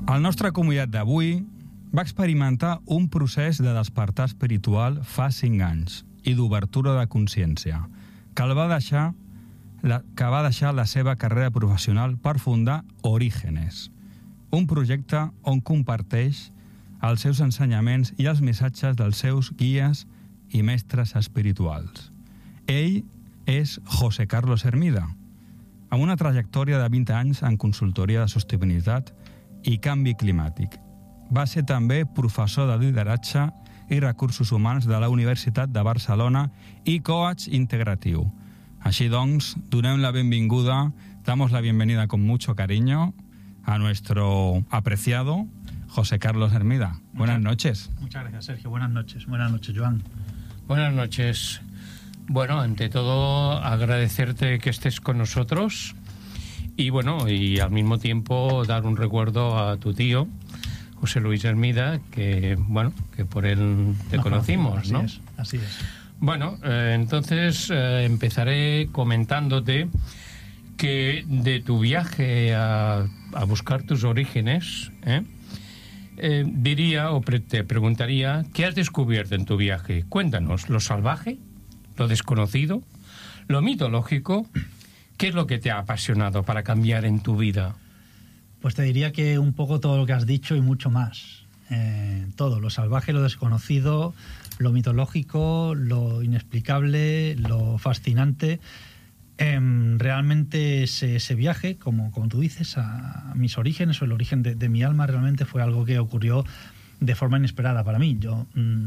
El nostre convidat d'avui va experimentar un procés de despertar espiritual fa 5 anys i d'obertura de consciència, que va deixar la seva carrera professional per fundar Orígenes, un projecte on comparteix els seus ensenyaments i els missatges dels seus guies i mestres espirituals. Ell és José Carlos Hermida, amb una trajectòria de 20 anys en consultoria de sostenibilitat i canvi climàtic. Va ser també professor de lideratge i recursos humans de la Universitat de Barcelona i coach integratiu. Així doncs, donem la benvinguda, damos la bienvenida con mucho cariño a nuestro apreciado José Carlos Hermida. Buenas noches. Muchas gracias, Sergio. Buenas noches, Joan. Buenas noches. Bueno, ante todo, agradecerte que estés con nosotros y al mismo tiempo dar un recuerdo a tu tío, José Luis Hermida, que por él te conocimos, ¿no? Así es. Bueno, entonces empezaré comentándote que de tu viaje a buscar tus orígenes, diría o te preguntaría, ¿qué has descubierto en tu viaje? Cuéntanos, lo salvaje, lo desconocido, lo mitológico, ¿qué es lo que te ha apasionado para cambiar en tu vida? Pues te diría que un poco todo lo que has dicho y mucho más. Todo, lo salvaje, lo desconocido, lo mitológico, lo inexplicable, lo fascinante. Realmente ese viaje, como tú dices, a mis orígenes o el origen de mi alma, realmente fue algo que ocurrió de forma inesperada para mí. Yo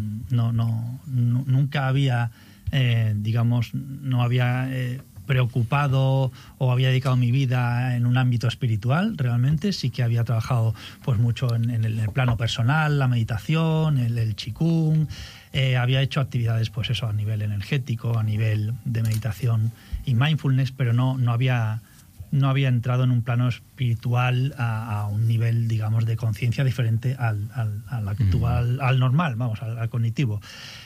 nunca había, no había preocupado o había dedicado mi vida en un ámbito espiritual. Realmente sí que había trabajado pues mucho en el plano personal, la meditación, el qigong. Había hecho actividades pues eso a nivel energético, a nivel de meditación y mindfulness, pero no había entrado en un plano espiritual a un nivel, digamos, de conciencia diferente al actual, al normal, al cognitivo.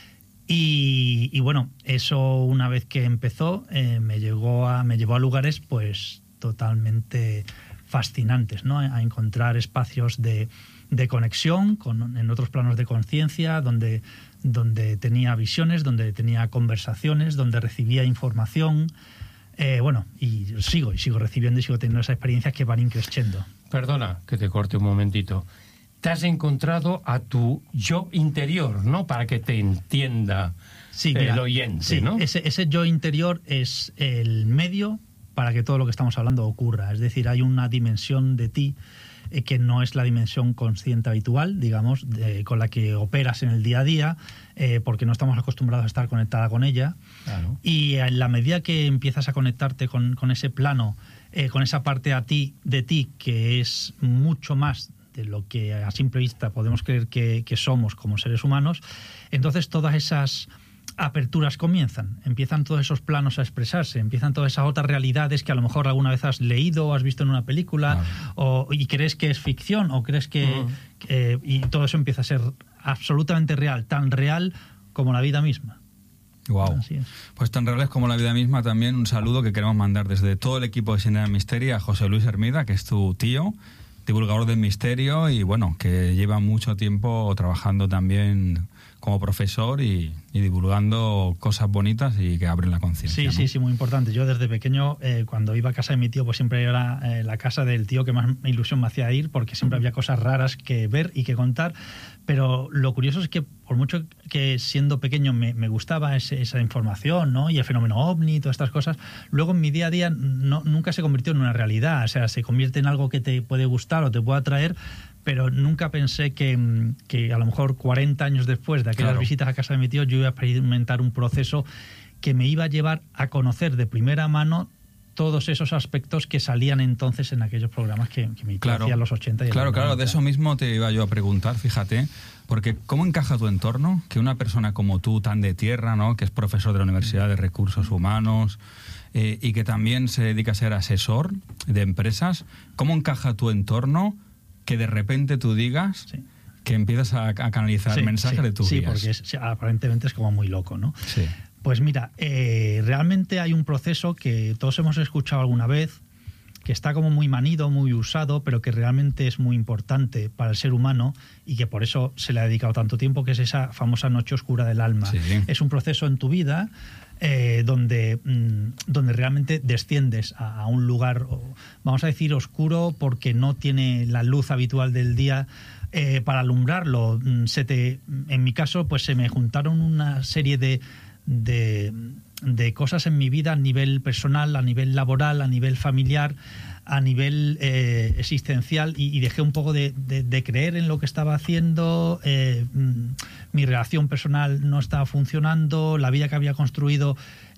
Y bueno, eso una vez que empezó me llevó a lugares pues totalmente fascinantes, ¿no? A encontrar espacios de conexión en otros planos de conciencia, donde tenía visiones, donde tenía conversaciones, donde recibía información. Y sigo recibiendo y sigo teniendo esas experiencias que van increciendo. Perdona que te corte un momentito. Te has encontrado a tu yo interior, ¿no? Para que te entienda el oyente, sí, ¿no? Ese yo interior es el medio para que todo lo que estamos hablando ocurra. Es decir, hay una dimensión de ti que no es la dimensión consciente habitual, digamos, con la que operas en el día a día, porque no estamos acostumbrados a estar conectada con ella. Claro. Y en la medida que empiezas a conectarte con ese plano, con esa parte de ti que es mucho más de lo que a simple vista podemos creer que somos como seres humanos, entonces todas esas aperturas empiezan todos esos planos a expresarse, empiezan todas esas otras realidades que a lo mejor alguna vez has leído o has visto en una película, y crees que es ficción o crees que y todo eso empieza a ser absolutamente real, tan real como la vida misma. Wow. Pues tan real es como la vida misma. También un saludo que queremos mandar desde todo el equipo de Sendero del Misterio a José Luis Hermida, que es tu tío, divulgador del misterio y que lleva mucho tiempo trabajando también como profesor y divulgando cosas bonitas y que abren la conciencia. Sí, muy importante. Yo desde pequeño, cuando iba a casa de mi tío, pues siempre era la casa del tío que más ilusión me hacía ir, porque siempre había cosas raras que ver y que contar. Pero lo curioso es que por mucho que siendo pequeño me gustaba esa información, ¿no? Y el fenómeno ovni y todas estas cosas, luego en mi día a día nunca se convirtió en una realidad. O sea, se convierte en algo que te puede gustar o te puede atraer, pero nunca pensé que a lo mejor 40 años después de aquellas visitas a casa de mi tío yo iba a experimentar un proceso que me iba a llevar a conocer de primera mano todos esos aspectos que salían entonces en aquellos programas que me hacía en los 80 y Claro, de eso mismo te iba yo a preguntar, fíjate, porque ¿cómo encaja tu entorno que una persona como tú, tan de tierra, ¿no? Que es profesor de la Universidad de Recursos Humanos y que también se dedica a ser asesor de empresas, ¿cómo encaja tu entorno que de repente tú digas que empiezas a canalizar mensajes de tus guías? Sí, porque aparentemente es como muy loco, ¿no? Sí. Pues mira, realmente hay un proceso que todos hemos escuchado alguna vez, que está como muy manido, muy usado, pero que realmente es muy importante para el ser humano y que por eso se le ha dedicado tanto tiempo, que es esa famosa noche oscura del alma. Sí. Es un proceso en tu vida donde realmente desciendes a un lugar, vamos a decir, oscuro, porque no tiene la luz habitual del día para alumbrarlo. En mi caso, pues se me juntaron una serie de cosas en mi vida a nivel personal, a nivel laboral, a nivel familiar, a nivel existencial, y dejé un poco de creer en lo que estaba haciendo. Mi relación personal no estaba funcionando, la vida que había construido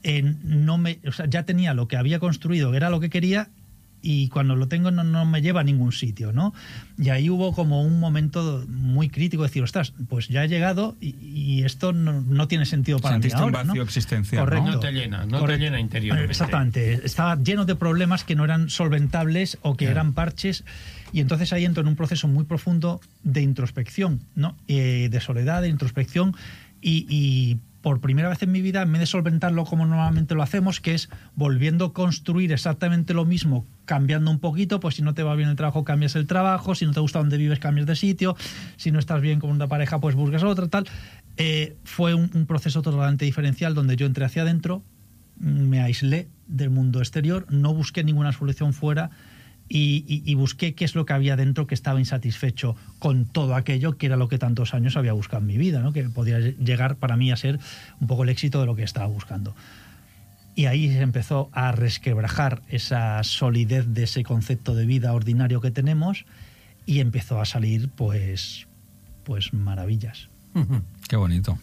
ya tenía lo que había construido, era lo que quería, y cuando lo tengo no me lleva a ningún sitio, ¿no? Y ahí hubo como un momento muy crítico de decir, ostras, pues ya he llegado y esto no tiene sentido para mí ahora. Sentiste un vacío, ¿no?, existencial. Correcto. No te llena interiormente. Exactamente. Estaba lleno de problemas que no eran solventables o que eran parches, y entonces ahí entro en un proceso muy profundo de introspección, ¿no? De soledad, de introspección, y por primera vez en mi vida, en vez de solventarlo como normalmente lo hacemos, que es volviendo a construir exactamente lo mismo, cambiando un poquito, pues si no te va bien el trabajo, cambias el trabajo, si no te gusta donde vives, cambias de sitio, si no estás bien con una pareja, pues buscas otra, tal. Fue un proceso totalmente diferencial, donde yo entré hacia adentro, me aislé del mundo exterior, no busqué ninguna solución fuera, y busqué qué es lo que había dentro, que estaba insatisfecho con todo aquello que era lo que tantos años había buscado en mi vida, ¿no? Que podía llegar para mí a ser un poco el éxito de lo que estaba buscando. Y ahí se empezó a resquebrajar esa solidez de ese concepto de vida ordinario que tenemos, y empezó a salir pues maravillas. Qué bonito.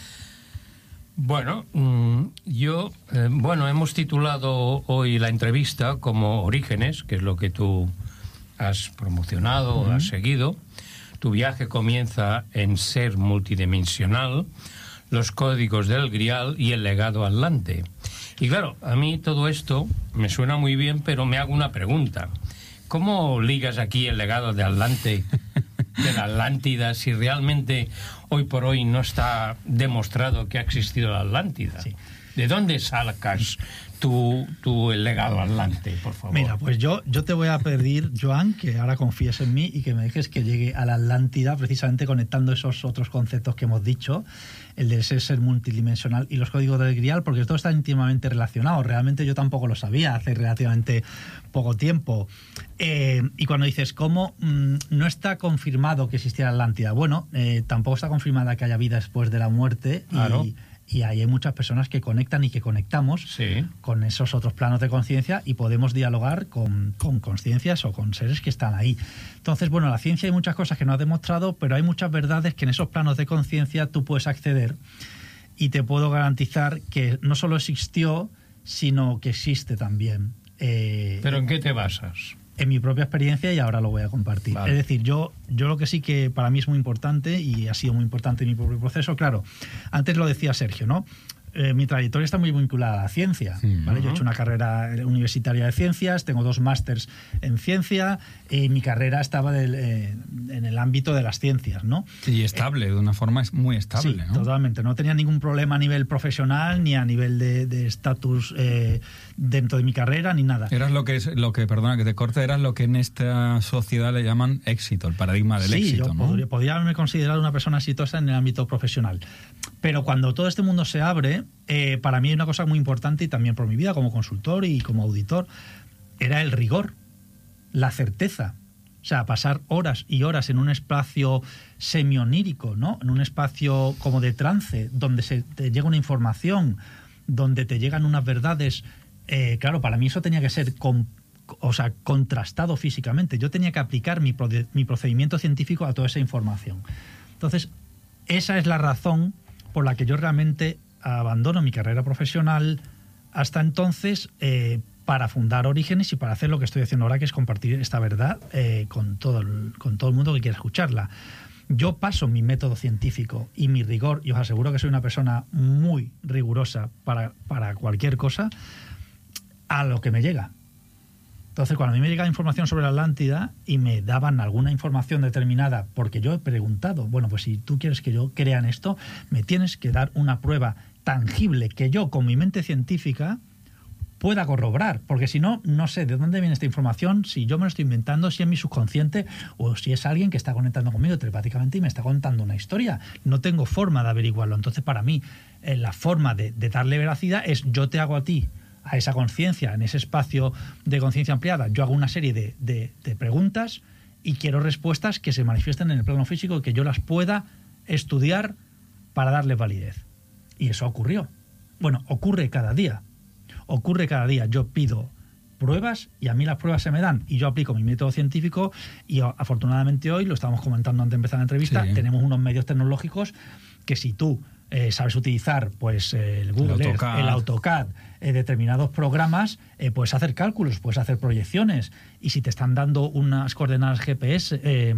Bueno, hemos titulado hoy la entrevista como Orígenes, que es lo que tú has promocionado, has seguido. Tu viaje comienza en Ser multidimensional, los códigos del Grial y el legado Atlante. Y claro, a mí todo esto me suena muy bien, pero me hago una pregunta. ¿Cómo ligas aquí el legado de Atlante, de la Atlántida, si realmente hoy por hoy no está demostrado que ha existido la Atlántida? Sí. ¿De dónde sacas el legado Atlante, por favor? Mira, pues yo te voy a pedir, Joan, que ahora confíes en mí y que me dejes que llegue a la Atlántida, precisamente conectando esos otros conceptos que hemos dicho, el de ser multidimensional y los códigos del Grial, porque esto está íntimamente relacionado. Realmente yo tampoco lo sabía hace relativamente poco tiempo. Y cuando dices, ¿cómo no está confirmado que existiera la Atlántida? Bueno, tampoco está confirmada que haya vida después de la muerte. Claro. Y ahí hay muchas personas que conectan y que conectamos con esos otros planos de conciencia, y podemos dialogar con conciencias o con seres que están ahí. Entonces, bueno, la ciencia hay muchas cosas que no ha demostrado, pero hay muchas verdades que en esos planos de conciencia tú puedes acceder, y te puedo garantizar que no solo existió, sino que existe también. ¿Pero en qué te basas? En mi propia experiencia, y ahora lo voy a compartir. Vale. Es decir, yo lo que sí que para mí es muy importante, y ha sido muy importante en mi propio proceso, claro, antes lo decía Sergio, ¿no? Mi trayectoria está muy vinculada a la ciencia, ¿vale? Yo he hecho una carrera universitaria de ciencias, tengo 2 másters en ciencia, y mi carrera estaba en el ámbito de las ciencias, ¿no? Y estable, de una forma muy estable, Sí, ¿no? totalmente. No tenía ningún problema a nivel profesional, ni a nivel de estatus dentro de mi carrera, ni nada. Eras perdona que te corte, eras lo que en esta sociedad le llaman éxito, el paradigma del éxito, yo ¿no? podría haberme considerado una persona exitosa en el ámbito profesional. Pero cuando todo este mundo se abre, para mí hay una cosa muy importante, y también por mi vida como consultor y como auditor, era el rigor, la certeza. O sea, pasar horas y horas en un espacio semionírico, ¿no? En un espacio como de trance, donde te llega una información, donde te llegan unas verdades. Claro, para mí eso tenía que ser contrastado físicamente. Yo tenía que aplicar mi procedimiento científico a toda esa información. Entonces, esa es la razón por la que yo realmente abandono mi carrera profesional hasta entonces, para fundar Orígenes y para hacer lo que estoy haciendo ahora, que es compartir esta verdad con todo el mundo que quiera escucharla. Yo paso mi método científico y mi rigor, y os aseguro que soy una persona muy rigurosa para cualquier cosa, a lo que me llega. Entonces, cuando a mí me llega información sobre la Atlántida y me daban alguna información determinada, porque yo he preguntado, bueno, pues si tú quieres que yo crea en esto, me tienes que dar una prueba tangible que yo, con mi mente científica, pueda corroborar, porque si no, no sé de dónde viene esta información, si yo me lo estoy inventando, si es mi subconsciente o si es alguien que está conectando conmigo telepáticamente y me está contando una historia. No tengo forma de averiguarlo. Entonces, para mí, la forma de darle veracidad es yo te hago a ti, a esa conciencia, en ese espacio de conciencia ampliada, yo hago una serie de preguntas y quiero respuestas que se manifiesten en el plano físico y que yo las pueda estudiar para darle validez. Y eso ocurrió. Bueno, ocurre cada día. Ocurre cada día. Yo pido pruebas y a mí las pruebas se me dan y yo aplico mi método científico y afortunadamente hoy, lo estábamos comentando antes de empezar la entrevista, sí, tenemos unos medios tecnológicos que si tú sabes utilizar pues el Google Earth, el AutoCAD, determinados programas, puedes hacer cálculos, puedes hacer proyecciones, y si te están dando unas coordenadas GPS,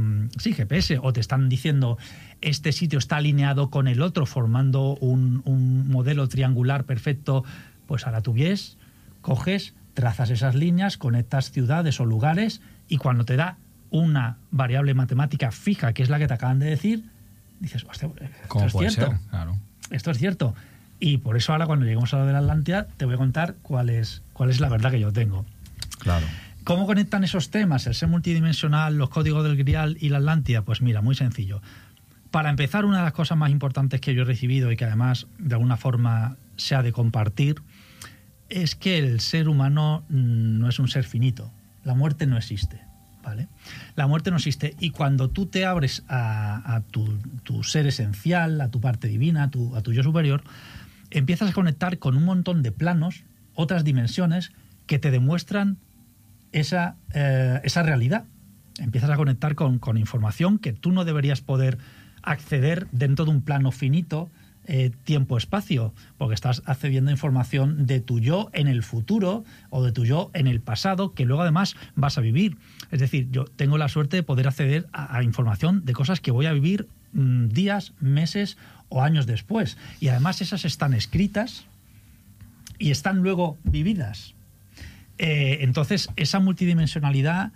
GPS, o te están diciendo este sitio está alineado con el otro formando un modelo triangular perfecto, pues ahora tú ves, coges, trazas esas líneas, conectas ciudades o lugares y cuando te da una variable matemática fija, que es la que te acaban de decir, dices, hostia, esto es cierto. Claro. Esto es cierto. Y por eso ahora cuando lleguemos a lo de la Atlántida te voy a contar cuál es la verdad que yo tengo. Claro. ¿Cómo conectan esos temas, el ser multidimensional, los códigos del Grial y la Atlántida? Pues mira, muy sencillo. Para empezar, una de las cosas más importantes que yo he recibido y que además de alguna forma se ha de compartir es que el ser humano no es un ser finito. La muerte no existe, ¿vale? La muerte no existe y cuando tú te abres a tu ser esencial, a tu parte divina, a tu yo superior, empiezas a conectar con un montón de planos, otras dimensiones que te demuestran esa realidad. Empiezas a conectar con información que tú no deberías poder acceder dentro de un plano finito, tiempo-espacio, porque estás accediendo a información de tu yo en el futuro o de tu yo en el pasado, que luego además vas a vivir. Es decir, yo tengo la suerte de poder acceder a información de cosas que voy a vivir días, meses o años después. Y además esas están escritas y están luego vividas. Entonces, esa multidimensionalidad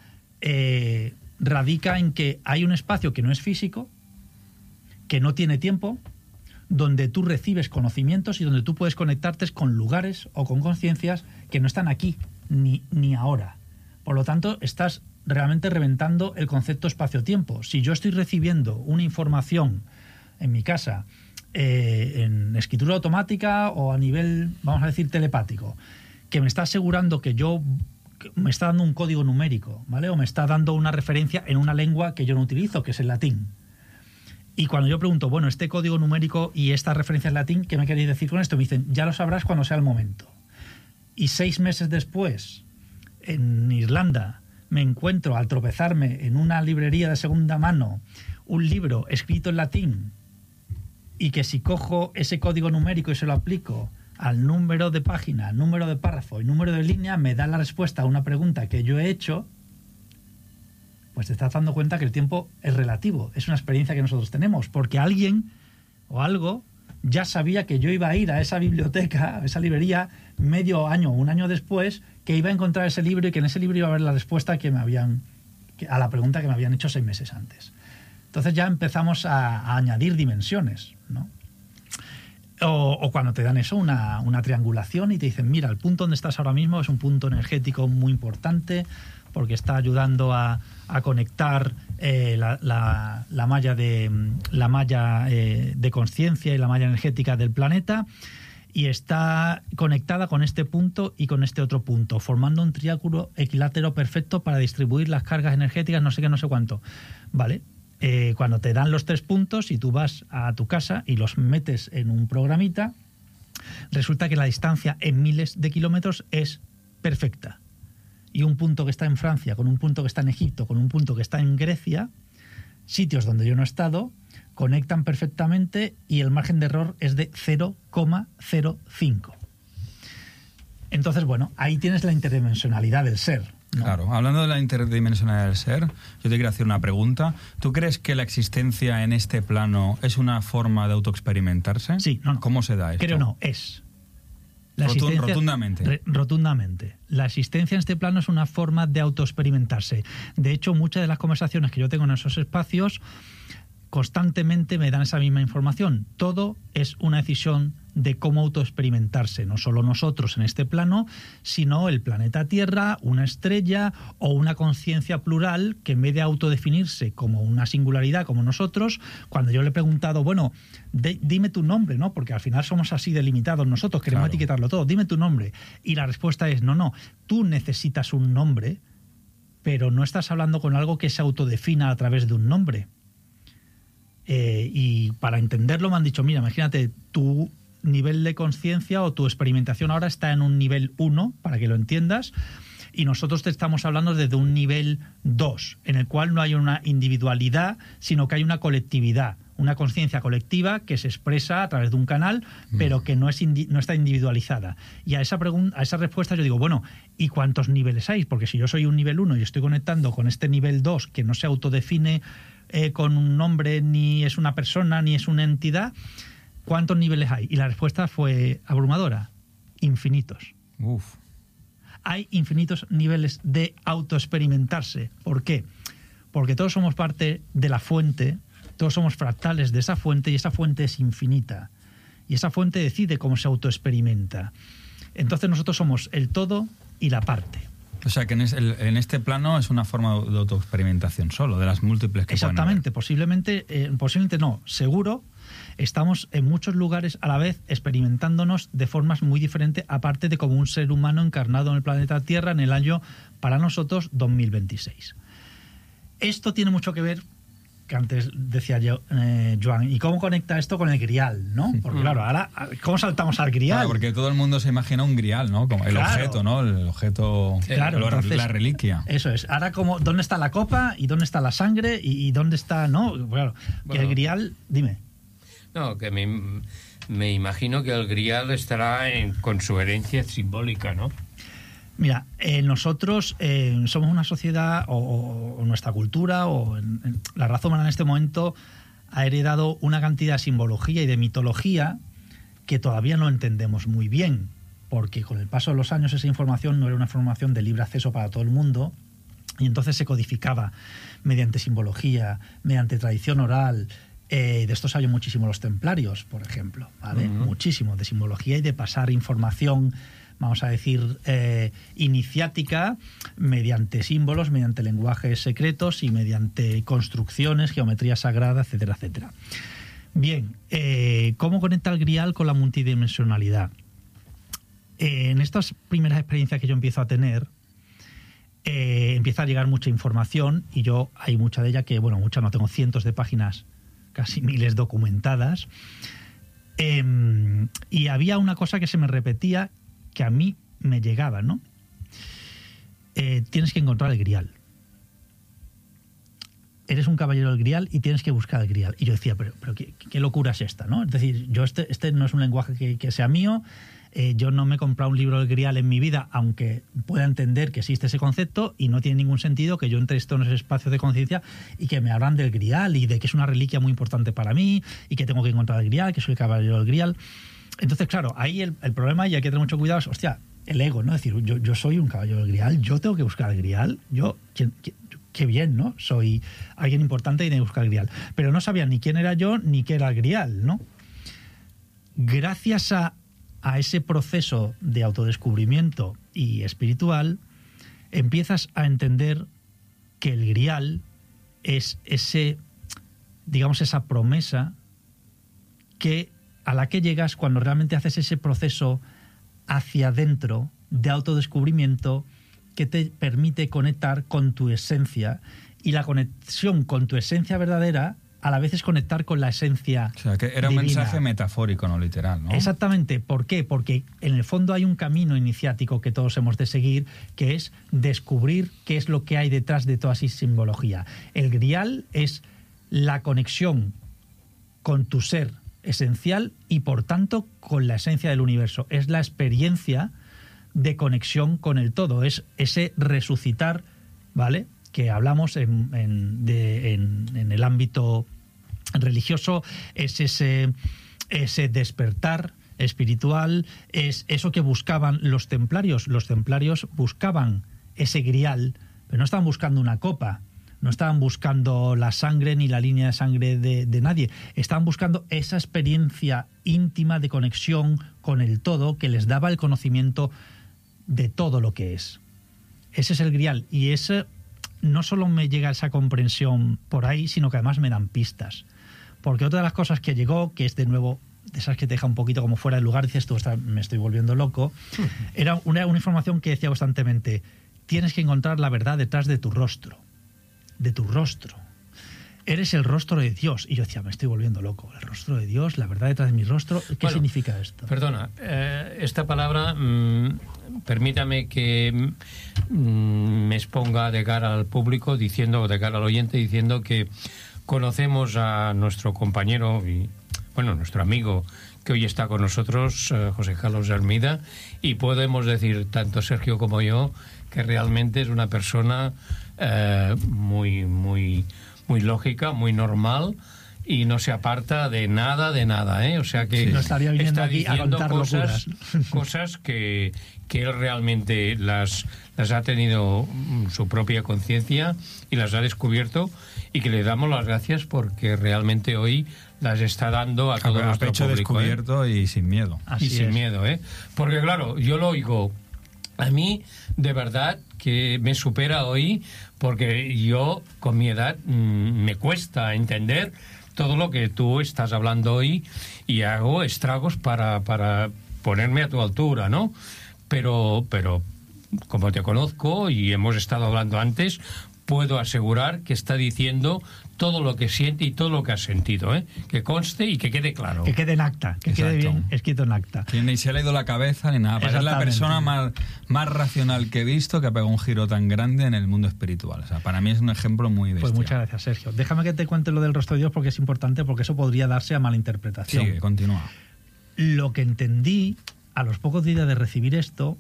radica en que hay un espacio que no es físico, que no tiene tiempo, donde tú recibes conocimientos y donde tú puedes conectarte con lugares o con conciencias que no están aquí ni ahora. Por lo tanto, estás realmente reventando el concepto espacio-tiempo. Si yo estoy recibiendo una información en mi casa en escritura automática o a nivel, vamos a decir, telepático, que me está asegurando que me está dando un código numérico, ¿vale? O me está dando una referencia en una lengua que yo no utilizo, que es el latín. Y cuando yo pregunto, bueno, este código numérico y esta referencia en latín, ¿qué me queréis decir con esto? Me dicen, ya lo sabrás cuando sea el momento. Y 6 meses después, en Irlanda, me encuentro, al tropezarme en una librería de segunda mano, un libro escrito en latín, y que si cojo ese código numérico y se lo aplico al número de página, número de párrafo y número de línea, me da la respuesta a una pregunta que yo he hecho, pues te estás dando cuenta que el tiempo es relativo, es una experiencia que nosotros tenemos, porque alguien o algo ya sabía que yo iba a ir a esa biblioteca, a esa librería, medio año o un año después, que iba a encontrar ese libro y que en ese libro iba a haber la respuesta a la pregunta que me habían hecho 6 meses antes. Entonces ya empezamos a añadir dimensiones, ¿no? O cuando te dan eso, una triangulación y te dicen, mira, el punto donde estás ahora mismo es un punto energético muy importante porque está ayudando a conectar la malla de conciencia y la malla energética del planeta, y está conectada con este punto y con este otro punto, formando un triángulo equilátero perfecto para distribuir las cargas energéticas, no sé qué, no sé cuánto. ¿Vale? Cuando te dan los 3 puntos y tú vas a tu casa y los metes en un programita, resulta que la distancia en miles de kilómetros es perfecta. Y un punto que está en Francia, con un punto que está en Egipto, con un punto que está en Grecia, sitios donde yo no he estado, conectan perfectamente y el margen de error es de 0,05. Entonces, bueno, ahí tienes la interdimensionalidad del ser, ¿no? Claro, hablando de la interdimensionalidad del ser, yo te quiero hacer una pregunta. ¿Tú crees que la existencia en este plano es una forma de autoexperimentarse? Sí, no. ¿Cómo se da esto? Creo no, es. Rotundamente. Rotundamente. La existencia en este plano es una forma de autoexperimentarse. De hecho, muchas de las conversaciones que yo tengo en esos espacios constantemente me dan esa misma información. Todo es una decisión de cómo autoexperimentarse, no solo nosotros en este plano, sino el planeta Tierra, una estrella o una conciencia plural que en vez de autodefinirse como una singularidad como nosotros, cuando yo le he preguntado, bueno, dime tu nombre, ¿no? Porque al final somos así delimitados nosotros, queremos etiquetarlo todo, dime tu nombre. Y la respuesta es, no, tú necesitas un nombre, pero no estás hablando con algo que se autodefina a través de un nombre. Y para entenderlo me han dicho, mira, imagínate, tu nivel de conciencia o tu experimentación ahora está en un nivel 1, para que lo entiendas, y nosotros te estamos hablando desde un nivel 2, en el cual no hay una individualidad, sino que hay una colectividad, una conciencia colectiva que se expresa a través de un canal, pero que no está individualizada. Y a esa respuesta yo digo, bueno, ¿y cuántos niveles hay? Porque si yo soy un nivel 1 y estoy conectando con este nivel 2 que no se autodefine con un nombre, ni es una persona, ni es una entidad, ¿cuántos niveles hay? Y la respuesta fue abrumadora: infinitos. Uf. Hay infinitos niveles de autoexperimentarse. ¿Por qué? Porque todos somos parte de la fuente, todos somos fractales de esa fuente, y esa fuente es infinita. Y esa fuente decide cómo se autoexperimenta. Entonces nosotros somos el todo y la parte. O sea, que en este plano es una forma de autoexperimentación solo, de las múltiples que exactamente, posiblemente no, seguro. Estamos en muchos lugares a la vez experimentándonos de formas muy diferentes, aparte de como un ser humano encarnado en el planeta Tierra en el año, para nosotros, 2026. Esto tiene mucho que ver, que antes decía yo, Joan, ¿y cómo conecta esto con el grial, no? Porque claro, ahora, ¿cómo saltamos al grial? Claro, porque todo el mundo se imagina un grial, ¿no? Como el objeto, ¿no? El objeto, entonces, la reliquia. Eso es. Ahora, ¿dónde está la copa? ¿Y dónde está la sangre? ¿Y dónde está, no? Claro, que el grial, dime. No, que me imagino que el grial estará con su herencia simbólica, ¿no? Mira, nosotros somos una sociedad, o nuestra cultura, la raza humana en este momento ha heredado una cantidad de simbología y de mitología que todavía no entendemos muy bien, porque con el paso de los años esa información no era una información de libre acceso para todo el mundo, y entonces se codificaba mediante simbología, mediante tradición oral. De esto saben muchísimo los templarios, por ejemplo, ¿vale? Muchísimo de simbología y de pasar información, vamos a decir, iniciática, mediante símbolos, mediante lenguajes secretos y mediante construcciones, geometría sagrada, etcétera, etcétera. Bien, ¿cómo conecta el grial con la multidimensionalidad? En estas primeras experiencias que yo empiezo a tener, empieza a llegar mucha información, y yo hay mucha de ella que, bueno, mucha no, tengo cientos de páginas, casi miles documentadas, y había una cosa que se me repetía, que a mí me llegaba, ¿no? Tienes que encontrar el grial. Eres un caballero del grial y tienes que buscar el grial. Y yo decía, pero ¿qué locura es esta, ¿no? Es decir, yo este no es un lenguaje que sea mío. Yo no me he comprado un libro del grial en mi vida, aunque pueda entender que existe ese concepto, y no tiene ningún sentido que yo entre esto en ese espacio de conciencia y que me hablan del grial y de que es una reliquia muy importante para mí y que tengo que encontrar el grial, que soy el caballero del grial. Entonces, claro, ahí el problema, y hay que tener mucho cuidado, es, hostia, el ego, ¿no? Es decir, yo soy un caballero del grial, yo tengo que buscar el grial, qué bien, ¿no? Soy alguien importante y tengo que buscar el grial. Pero no sabía ni quién era yo ni qué era el grial, ¿no? Gracias a ese proceso de autodescubrimiento y espiritual, empiezas a entender que el grial es esa promesa a la que llegas cuando realmente haces ese proceso hacia adentro de autodescubrimiento que te permite conectar con tu esencia, y la conexión con tu esencia verdadera a la vez es conectar con la esencia divina. O sea, que era un mensaje metafórico, no literal, ¿no? Exactamente. ¿Por qué? Porque en el fondo hay un camino iniciático que todos hemos de seguir, que es descubrir qué es lo que hay detrás de toda esa simbología. El grial es la conexión con tu ser esencial y, por tanto, con la esencia del universo. Es la experiencia de conexión con el todo. Es ese resucitar, ¿vale?, que hablamos en el ámbito religioso, es ese despertar espiritual, es eso que buscaban los templarios. Los templarios buscaban ese grial, pero no estaban buscando una copa, No estaban buscando la sangre ni la línea de sangre de nadie. Estaban buscando esa experiencia íntima de conexión con el todo que les daba el conocimiento de todo lo que es. Ese es el grial. Y ese no solo me llega esa comprensión por ahí, sino que además me dan pistas. Porque otra de las cosas que llegó, que es de nuevo de esas que te deja un poquito como fuera de lugar, dices tú, me estoy volviendo loco, era una información que decía constantemente: tienes que encontrar la verdad detrás de tu rostro. De tu rostro. Eres el rostro de Dios. Y yo decía, me estoy volviendo loco. El rostro de Dios, la verdad detrás de mi rostro. ¿Qué significa esto? Perdona, esta palabra, permítame que me exponga de cara al público, diciendo, de cara al oyente, diciendo que conocemos a nuestro compañero y, bueno, nuestro amigo que hoy está con nosotros, José Carlos Hermida, y podemos decir, tanto Sergio como yo, que realmente es una persona muy lógica, muy normal, y no se aparta de nada, ¿eh? O sea que no estaría viniendo está aquí a diciendo contar cosas que él realmente las ha tenido su propia conciencia y las ha descubierto, y que le damos las gracias porque realmente hoy las está dando a todo nuestro pecho público, descubierto, y sin miedo. Sin miedo, ¿eh? Porque claro, yo lo oigo. A mí, de verdad, que me supera hoy, porque yo, con mi edad, me cuesta entender todo lo que tú estás hablando hoy, y hago estragos para ponerme a tu altura, ¿no? Pero como te conozco y hemos estado hablando antes, puedo asegurar que está diciendo todo lo que siente y todo lo que ha sentido, ¿eh? Que conste y que quede claro. Que quede en acta, que quede bien escrito en acta. Que ni se le ha ido la cabeza ni nada. Es la persona más racional que he visto, que ha pegado un giro tan grande en el mundo espiritual. O sea, para mí es un ejemplo muy bestia. Pues muchas gracias, Sergio. Déjame que te cuente lo del rostro de Dios, porque es importante, porque eso podría darse a mala interpretación. Sí, continúa. Lo que entendí a los pocos días de recibir esto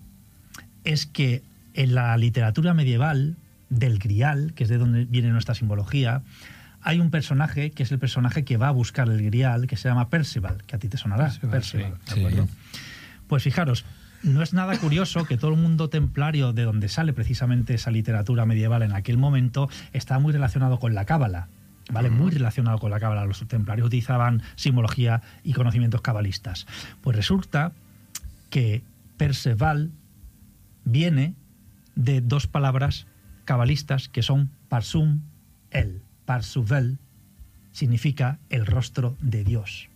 es que en la literatura medieval del Grial, que es de donde viene nuestra simbología, hay un personaje que es el personaje que va a buscar el Grial, que se llama Perceval, que a ti te sonará. Perceval, ¿de acuerdo? Sí. Pues fijaros, no es nada curioso que todo el mundo templario, de donde sale precisamente esa literatura medieval en aquel momento, está muy relacionado con la cábala, ¿vale? Muy relacionado con la cábala. Los templarios utilizaban simbología y conocimientos cabalistas. Pues resulta que Perceval viene de dos palabras cabalistas que son Parsum, el. Parsuvel significa el rostro de Dios.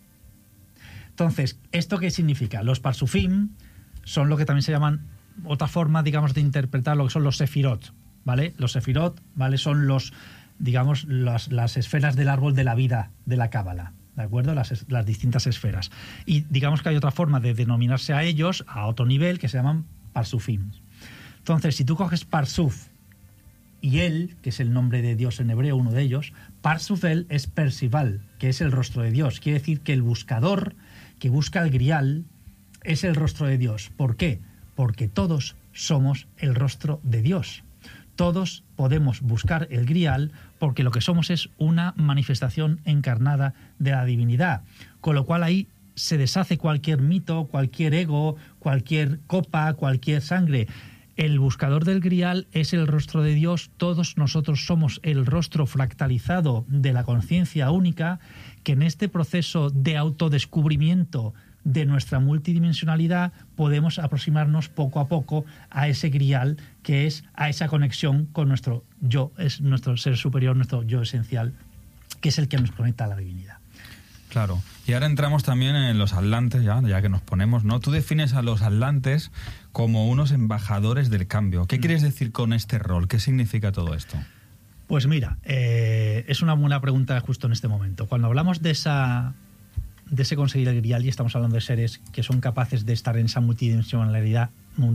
Entonces, ¿esto qué significa? Los Parsufim son lo que también se llaman, otra forma, digamos, de interpretar lo que son los Sefirot, ¿vale? Los Sefirot, ¿vale? Son los, digamos, las esferas del árbol de la vida de la Cábala, ¿de acuerdo? Las distintas esferas. Y digamos que hay otra forma de denominarse a ellos, a otro nivel, que se llaman Parsufim. Entonces, si tú coges Parsuf y él, que es el nombre de Dios en hebreo, uno de ellos, Parsufel es Percival, que es el rostro de Dios. Quiere decir que el buscador que busca el Grial es el rostro de Dios. ¿Por qué? Porque todos somos el rostro de Dios. Todos podemos buscar el Grial porque lo que somos es una manifestación encarnada de la divinidad. Con lo cual ahí se deshace cualquier mito, cualquier ego, cualquier copa, cualquier sangre. El buscador del Grial es el rostro de Dios. Todos nosotros somos el rostro fractalizado de la conciencia única, que en este proceso de autodescubrimiento de nuestra multidimensionalidad podemos aproximarnos poco a poco a ese Grial, que es a esa conexión con nuestro yo, es nuestro ser superior, nuestro yo esencial, que es el que nos conecta a la divinidad. Claro. Y ahora entramos también en los atlantes, ya que nos ponemos, ¿no? Tú defines a los atlantes como unos embajadores del cambio. ¿Qué quieres decir con este rol? ¿Qué significa todo esto? Pues mira, es una buena pregunta justo en este momento. Cuando hablamos de ese conseguir el Grial, y estamos hablando de seres que son capaces de estar en esa multidimensionalidad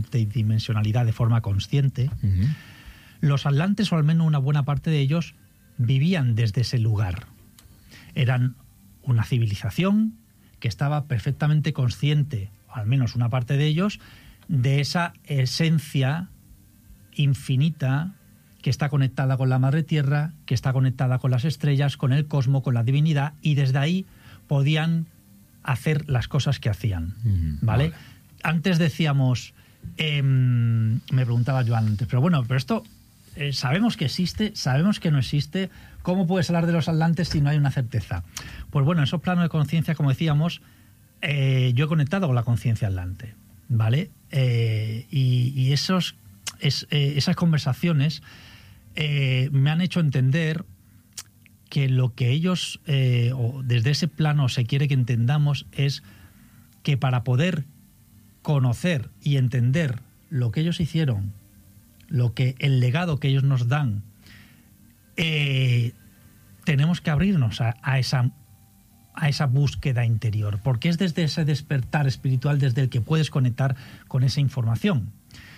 de forma consciente, los atlantes, o al menos una buena parte de ellos, vivían desde ese lugar. Eran una civilización que estaba perfectamente consciente, o al menos una parte de ellos, de esa esencia infinita que está conectada con la Madre Tierra, que está conectada con las estrellas, con el cosmos, con la divinidad, y desde ahí podían hacer las cosas que hacían, ¿vale? Antes decíamos, me preguntaba yo antes, pero esto sabemos que existe, sabemos que no existe. ¿Cómo puedes hablar de los atlantes si no hay una certeza? Pues bueno, en esos planos de conciencia, como decíamos, yo he conectado con la conciencia atlante, ¿vale? Y esas conversaciones me han hecho entender que lo que ellos, o desde ese plano se quiere que entendamos, es que para poder conocer y entender lo que ellos hicieron, el legado que ellos nos dan, tenemos que abrirnos a esa búsqueda interior, porque es desde ese despertar espiritual desde el que puedes conectar con esa información.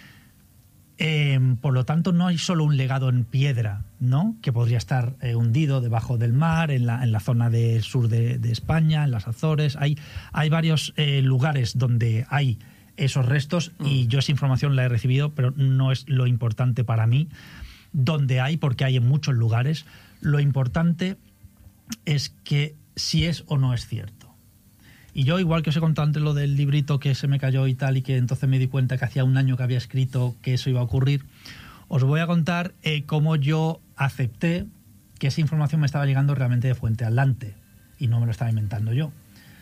Por lo tanto, no hay solo un legado en piedra, ¿no?, que podría estar hundido debajo del mar, en la zona del sur de España, en las Azores. Hay varios lugares donde hay esos restos y yo esa información la he recibido, pero no es lo importante para mí donde hay, porque hay en muchos lugares. Lo importante es que si es o no es cierto. Y yo, igual que os he contado antes lo del librito que se me cayó y tal, y que entonces me di cuenta que hacía un año que había escrito que eso iba a ocurrir, os voy a contar cómo yo acepté que esa información me estaba llegando realmente de fuente atlante y no me lo estaba inventando yo.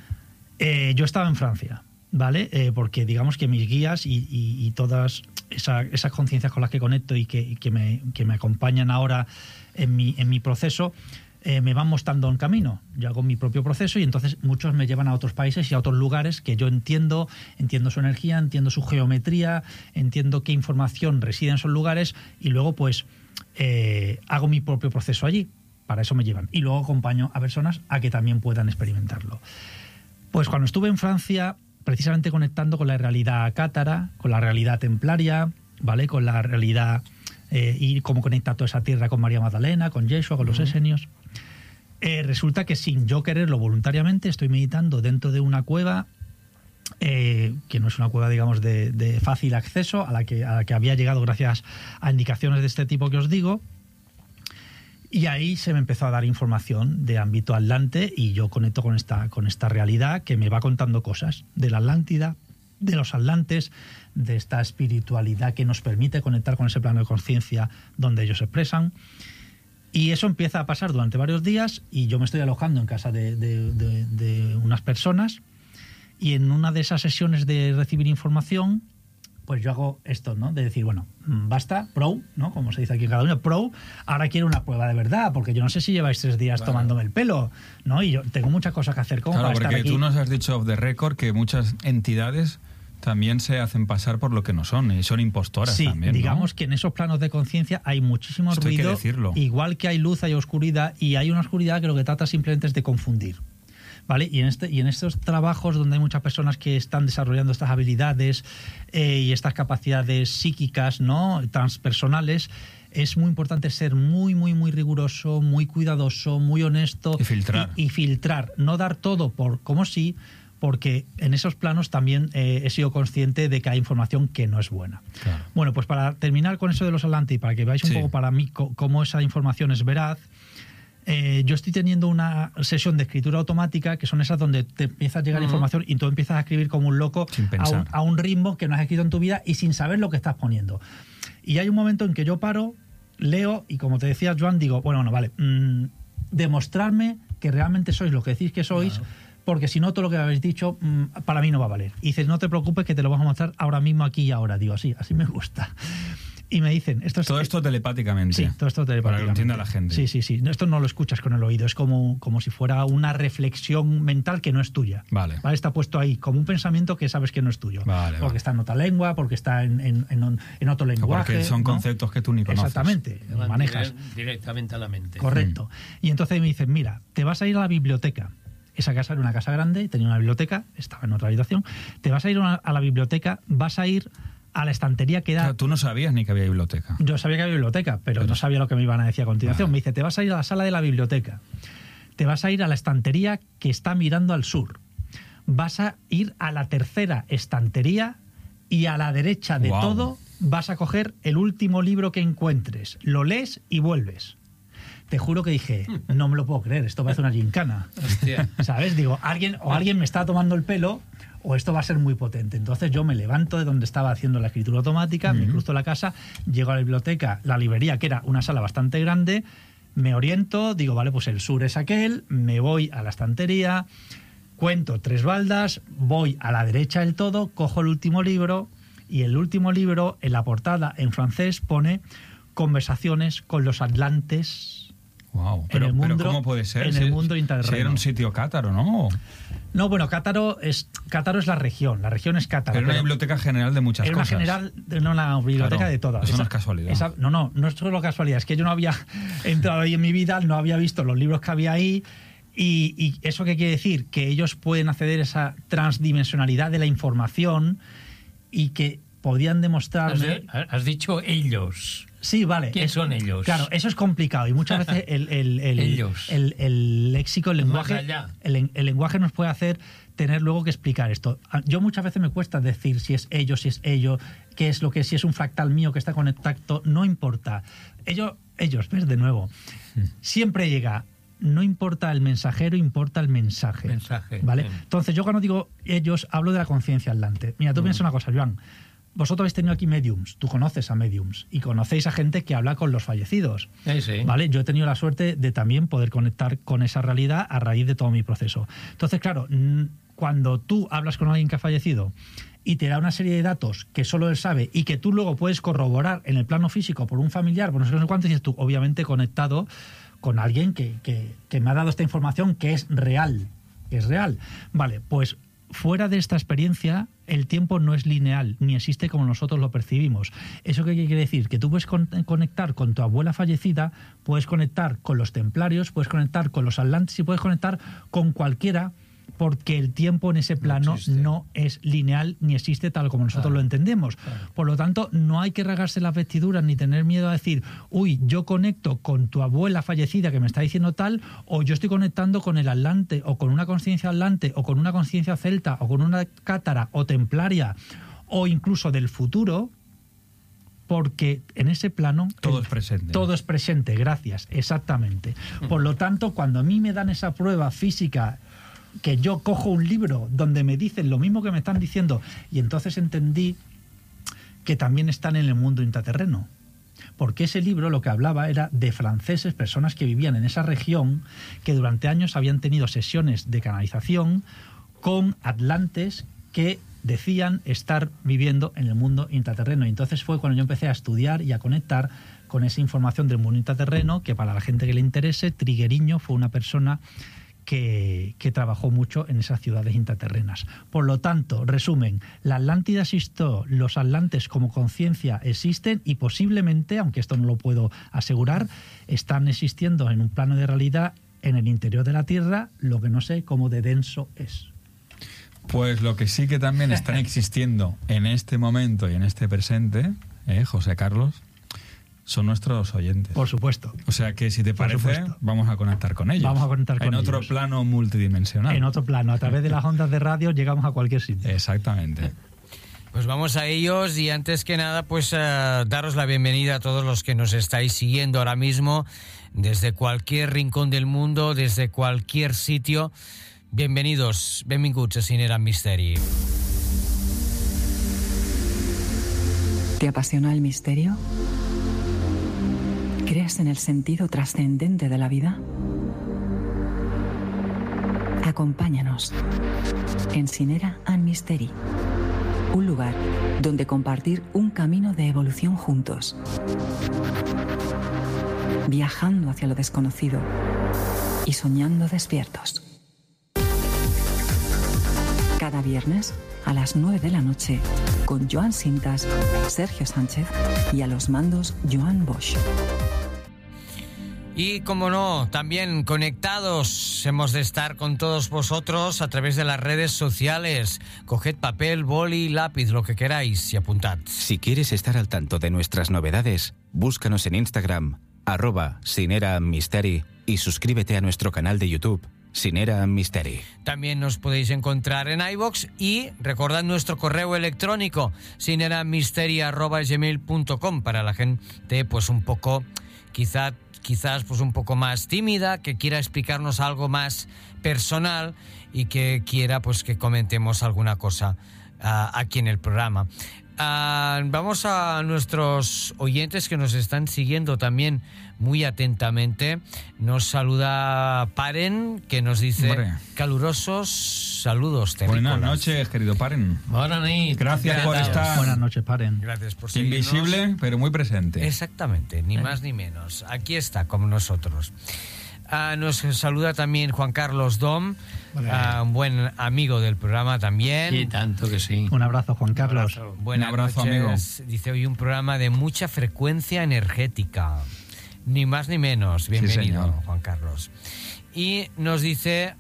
Yo estaba en Francia, ¿vale? Porque digamos que mis guías y todas esas conciencias con las que conecto y que me acompañan ahora en mi proceso, me van mostrando un camino. Yo hago mi propio proceso y entonces muchos me llevan a otros países y a otros lugares que yo entiendo su energía, entiendo su geometría, entiendo qué información reside en esos lugares y luego pues hago mi propio proceso allí. Para eso me llevan. Y luego acompaño a personas a que también puedan experimentarlo. Pues cuando estuve en Francia, precisamente conectando con la realidad cátara, con la realidad templaria, ¿vale?, con la realidad y cómo conecta toda esa tierra con María Magdalena, con Yeshua, con los esenios. Resulta que sin yo quererlo voluntariamente estoy meditando dentro de una cueva que no es una cueva, digamos, de fácil acceso, a la que había llegado gracias a indicaciones de este tipo que os digo. Y ahí se me empezó a dar información de ámbito atlante y yo conecto con esta realidad que me va contando cosas de la Atlántida, de los atlantes, de esta espiritualidad que nos permite conectar con ese plano de conciencia donde ellos se expresan. Y eso empieza a pasar durante varios días y yo me estoy alojando en casa de unas personas y en una de esas sesiones de recibir información, pues yo hago esto, ¿no? De decir, bueno, basta, pro, ¿no?, como se dice aquí en Cataluña, pro, ahora quiero una prueba de verdad, porque yo no sé si lleváis 3 días tomándome el pelo, ¿no? Y yo tengo muchas cosas que hacer como para estar aquí. Claro, porque tú nos has dicho off the record que muchas entidades también se hacen pasar por lo que no son, y son impostoras también, ¿no? Digamos que en esos planos de conciencia hay muchísimo Esto ruido, hay que decirlo. Igual que hay luz, hay oscuridad, y hay una oscuridad que lo que trata simplemente es de confundir, ¿vale? Y en estos trabajos donde hay muchas personas que están desarrollando estas habilidades y estas capacidades psíquicas, ¿no?, transpersonales, es muy importante ser muy, muy, muy riguroso, muy cuidadoso, muy honesto. Y filtrar. Y filtrar, no dar todo por como sí, porque en esos planos también he sido consciente de que hay información que no es buena. Claro. Bueno, pues para terminar con eso de los atlantes y para que veáis un poco para mí cómo esa información es veraz, yo estoy teniendo una sesión de escritura automática, que son esas donde te empieza a llegar información y tú empiezas a escribir como un loco a un ritmo que no has escrito en tu vida y sin saber lo que estás poniendo. Y hay un momento en que yo paro, leo y, como te decía, Joan, digo, bueno, vale, demostrarme que realmente sois lo que decís que sois, claro, porque si no, todo lo que habéis dicho para mí no va a valer. Y dices, no te preocupes que te lo vamos a mostrar ahora mismo, aquí y ahora. Digo, así me gusta. Y me dicen... Todo esto telepáticamente. Sí, todo esto telepáticamente. Para que lo entienda la gente. Sí. Esto no lo escuchas con el oído. Es como si fuera una reflexión mental que no es tuya. Vale. Está puesto ahí como un pensamiento que sabes que no es tuyo. Porque está en otra lengua, porque está en otro lenguaje. Porque son conceptos que tú ni conoces. Exactamente. Lo manejas directamente a la mente. Correcto. Y entonces me dicen, mira, te vas a ir a la biblioteca. Esa casa era una casa grande, tenía una biblioteca, estaba en otra habitación. Te vas a ir a la biblioteca, vas a ir a la estantería que da... Claro, tú no sabías ni que había biblioteca. Yo sabía que había biblioteca, pero no sabía lo que me iban a decir a continuación. Vale. Me dice, te vas a ir a la sala de la biblioteca, te vas a ir a la estantería que está mirando al sur, vas a ir a la tercera estantería y a la derecha de todo vas a coger el último libro que encuentres, lo lees y vuelves. te juro que dije, no me lo puedo creer, esto va a ser una gincana. Hostia. ¿Sabes? Digo, alguien me está tomando el pelo o esto va a ser muy potente. Entonces yo me levanto de donde estaba haciendo la escritura automática, me cruzo la casa, llego a la biblioteca, la librería, que era una sala bastante grande, me oriento, digo, vale, pues el sur es aquel, me voy a la estantería, cuento 3 baldas, voy a la derecha del todo, cojo el último libro y el último libro, en la portada, en francés, pone Conversaciones con los Atlantes. Wow. En el mundo, pero ¿cómo puede ser? En el mundo intraterreno. Si era un sitio cátaro, ¿no? No, bueno, Cátaro es la región es Cátaro. Pero una biblioteca general de muchas cosas. Era una biblioteca Claro, de todas. eso no es casualidad. No es solo casualidad, es que yo no había entrado ahí en mi vida, no había visto los libros que había ahí. ¿Y eso qué quiere decir? Que ellos pueden acceder a esa transdimensionalidad de la información y que podían demostrarme... Has dicho ellos. Sí, vale. ¿Quién son ellos? Claro, eso es complicado y muchas veces Ellos. el léxico, el lenguaje, Más allá. el lenguaje nos puede hacer tener luego que explicar esto. Yo muchas veces me cuesta decir si es ellos, si es ello, qué es lo que es, si es un fractal mío que está conectado, no importa. Ellos, ves, de nuevo, siempre llega... No importa el mensajero, importa el mensaje. ¿Vale? Bien. Entonces, yo cuando digo ellos, hablo de la conciencia atlante. Mira, tú piensa una cosa, Joan. Vosotros habéis tenido aquí mediums, tú conoces a mediums y conocéis a gente que habla con los fallecidos. Sí. ¿Vale? Yo he tenido la suerte de también poder conectar con esa realidad a raíz de todo mi proceso. Entonces, claro, cuando tú hablas con alguien que ha fallecido y te da una serie de datos que solo él sabe y que tú luego puedes corroborar en el plano físico por un familiar, por no sé cuánto, dices tú, obviamente conectado con alguien que me ha dado esta información que es real. Vale, pues fuera de esta experiencia, el tiempo no es lineal, ni existe como nosotros lo percibimos. ¿Eso qué quiere decir? Que tú puedes conectar con tu abuela fallecida, puedes conectar con los templarios, puedes conectar con los atlantes y puedes conectar con cualquiera, porque el tiempo en ese plano no es lineal ni existe tal como nosotros lo entendemos. Por lo tanto, no hay que rasgarse las vestiduras ni tener miedo a decir, uy, yo conecto con tu abuela fallecida que me está diciendo tal, o yo estoy conectando con el atlante, o con una conciencia atlante, o con una conciencia celta, o con una cátara o templaria, o incluso del futuro, porque en ese plano... Todo es presente. Todo es presente, gracias, exactamente. Por lo tanto, cuando a mí me dan esa prueba física, que yo cojo un libro donde me dicen lo mismo que me están diciendo, y entonces entendí que también están en el mundo intraterreno. Porque ese libro lo que hablaba era de franceses, personas que vivían en esa región, que durante años habían tenido sesiones de canalización con atlantes que decían estar viviendo en el mundo intraterreno. Y entonces fue cuando yo empecé a estudiar y a conectar con esa información del mundo intraterreno, que para la gente que le interese, Trigueriño fue una persona que trabajó mucho en esas ciudades intraterrenas. Por lo tanto, resumen, la Atlántida existió, los atlantes como conciencia existen y posiblemente, aunque esto no lo puedo asegurar, están existiendo en un plano de realidad en el interior de la Tierra, lo que no sé cómo de denso es. Pues lo que sí que también están existiendo en este momento y en este presente, José Carlos, son nuestros oyentes. Por supuesto. O sea que si te parece, vamos a conectar con ellos. Vamos a conectar con ellos. En otro plano multidimensional. En otro plano, a través de las ondas de radio llegamos a cualquier sitio. Exactamente. Pues vamos a ellos y antes que nada pues daros la bienvenida a todos los que nos estáis siguiendo ahora mismo desde cualquier rincón del mundo, desde cualquier sitio. Bienvenidos, benvinguts a Cine Era Misteri. ¿Te apasiona el misterio? ¿Crees en el sentido trascendente de la vida? Acompáñanos en Cinera and Mystery, un lugar donde compartir un camino de evolución juntos, viajando hacia lo desconocido y soñando despiertos. Cada viernes a las 9 de la noche con Joan Cintas, Sergio Sánchez y a los mandos Joan Bosch. Y como no, también conectados hemos de estar con todos vosotros a través de las redes sociales. Coged papel, boli, lápiz, lo que queráis y apuntad. Si quieres estar al tanto de nuestras novedades, búscanos en Instagram, @CineraMystery y suscríbete a nuestro canal de YouTube, Cinera Mystery. También nos podéis encontrar en iVoox y recordad nuestro correo electrónico, cineramystery@gmail.com, para la gente pues un poco quizá quizás pues un poco más tímida, que quiera explicarnos algo más personal y que quiera pues que comentemos alguna cosa aquí en el programa. Vamos a nuestros oyentes que nos están siguiendo también muy atentamente. Nos saluda Paren, que nos dice calurosos saludos terrícolas. Buenas noches, querido Paren. Gracias por estar. Buenas noches, Paren. Gracias por seguirnos. Invisible, pero muy presente. Exactamente, ni más ni menos. Aquí está, como nosotros. Nos saluda también Juan Carlos Dom, un buen amigo del programa también. Y tanto que sí. Un abrazo, Juan Carlos. Buenas Un abrazo, noches. amigo. Dice hoy un programa de mucha frecuencia energética. Ni más ni menos. Bienvenido, señor. Juan Carlos. Y nos dice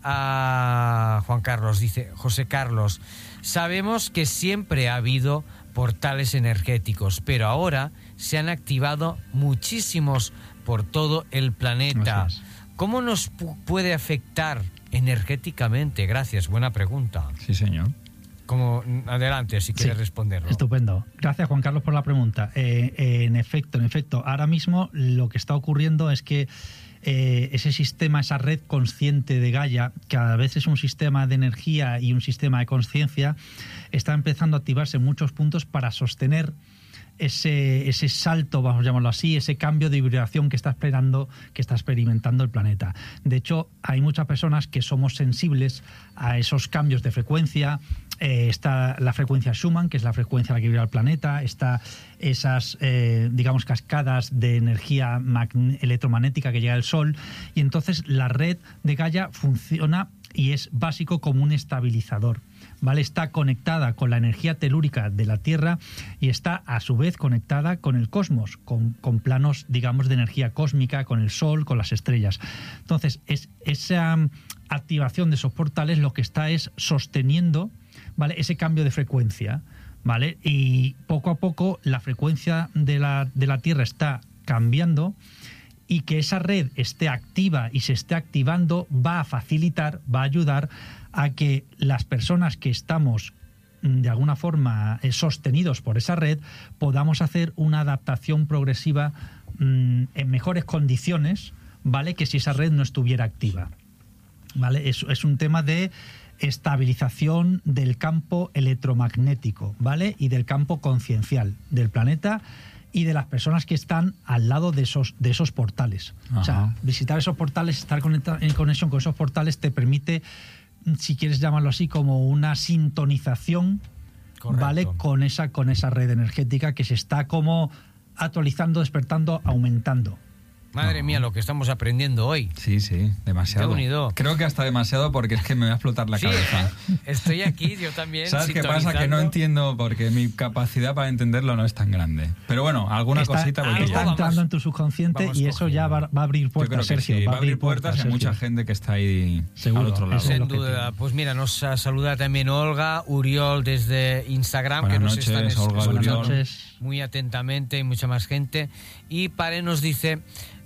Juan Carlos, dice José Carlos, sabemos que siempre ha habido portales energéticos, pero ahora se han activado muchísimos por todo el planeta. Así es. ¿Cómo nos puede afectar energéticamente? Gracias, buena pregunta. Sí, señor. Adelante, si quieres responderlo. Estupendo. Gracias, Juan Carlos, por la pregunta. En efecto, ahora mismo lo que está ocurriendo es que ese sistema, esa red consciente de Gaia, que a veces es un sistema de energía y un sistema de conciencia, está empezando a activarse en muchos puntos para sostener ese salto, vamos a llamarlo así, ese cambio de vibración que está experimentando el planeta. De hecho, hay muchas personas que somos sensibles a esos cambios de frecuencia. Está la frecuencia Schumann, que es la frecuencia a la que vibra el planeta. Está esas, digamos, cascadas de energía electromagnética que llega del Sol. Y entonces la red de Gaia funciona y es básico como un estabilizador. ¿Vale? Está conectada con la energía telúrica de la Tierra y está a su vez conectada con el cosmos, con planos, digamos, de energía cósmica, con el Sol, con las estrellas. Entonces, esa activación de esos portales lo que está es sosteniendo, ¿vale?, ese cambio de frecuencia, ¿vale? Y poco a poco la frecuencia de la Tierra está cambiando, y que esa red esté activa y se esté activando va a facilitar, va a ayudar a que las personas que estamos de alguna forma sostenidos por esa red podamos hacer una adaptación progresiva en mejores condiciones, ¿vale?, que si esa red no estuviera activa, ¿vale? Es un tema de estabilización del campo electromagnético, ¿vale?, y del campo conciencial del planeta y de las personas que están al lado de esos portales. Ajá. O sea, visitar esos portales, estar en conexión con esos portales te permite, si quieres llamarlo así, como una sintonización, Correcto. ¿vale?, con esa red energética que se está como actualizando, despertando, aumentando. Madre mía, lo que estamos aprendiendo hoy. Sí, demasiado. Qué unido. Creo que hasta demasiado, porque es que me va a explotar la Sí, cabeza. estoy aquí, yo también. ¿Sabes qué pasa? Que no sintonizando. entiendo, porque mi capacidad para entenderlo no es tan grande. Pero bueno, alguna cosita voy algo Está pillando. entrando en tu subconsciente vamos y eso ya va a abrir Yo creo puertas, que Sergio. sí, va a abrir puertas y hay Sergio. mucha gente que está ahí Seguro, al otro lado. eso es Sin lo que duda. tiene. Pues mira, nos saluda también Olga Uriol desde Instagram, Buenas que nos noches, están Olga escuchando Uriol. Buenas noches. muy atentamente y mucha más gente. Y Pare nos dice